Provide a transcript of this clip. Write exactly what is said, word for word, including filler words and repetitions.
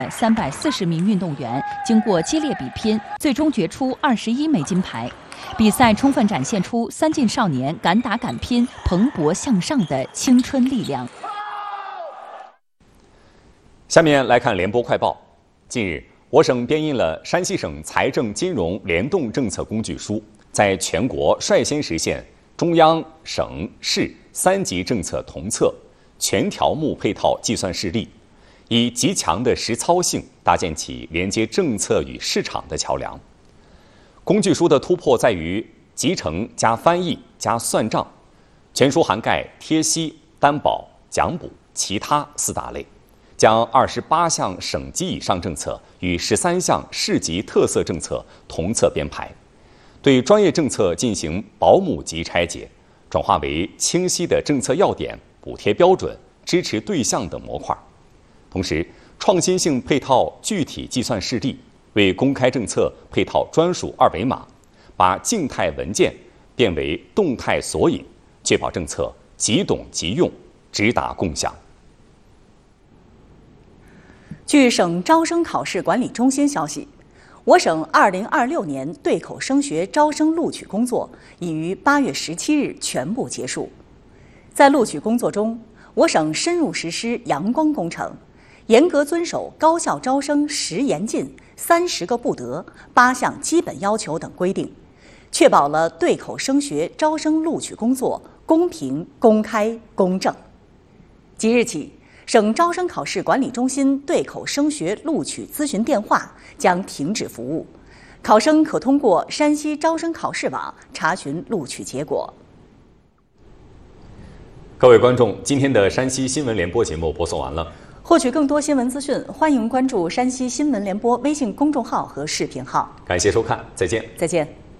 三百四十名运动员经过激烈比拼，最终决出二十一枚金牌。比赛充分展现出三晋少年敢打敢拼、蓬勃向上的青春力量。 下面来看联播快报。近日，我省编印了山西省财政金融联动政策工具书，在全国率先实现中央、省、市三级政策同策、全条目配套计算视力，以极强的实操性搭建起连接政策与市场的桥梁。工具书的突破在于集成加翻译加算账，全书涵盖贴息、担保、奖补、其他四大类，将二十八项省级以上政策与十三项市级特色政策同册编排，对专业政策进行保姆级拆解，转化为清晰的政策要点、补贴标准、支持对象等模块。同时，创新性配套具体计算示例，为公开政策配套专属二维码，把静态文件变为动态索引，确保政策即懂即用，直达共享。 据省招生考试管理中心消息，我省二零二六年对口升学招生录取工作已于八月十七日全部结束。在录取工作中，我省深入实施阳光工程，严格遵守高校招生十严禁、三十个不得、八项基本要求等规定，确保了对口升学招生录取工作公平、公开、公正。即日起，省招生考试管理中心对口升学录取咨询电话将停止服务，考生可通过山西招生考试网查询录取结果。 各位观众，今天的山西新闻联播节目播送完了。 获取更多新闻资讯，欢迎关注山西新闻联播微信公众号和视频号。 感谢收看，再见。 再见。